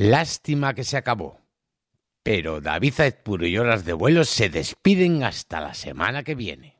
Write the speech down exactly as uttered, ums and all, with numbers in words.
Lástima que se acabó. Pero David Aizpuru y Horas de Vuelo se despiden hasta la semana que viene.